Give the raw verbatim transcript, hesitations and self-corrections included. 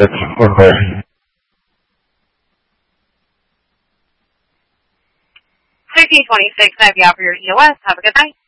twenty-six runway. sixteen twenty-six, I'll be out for your E O S. Have a good night.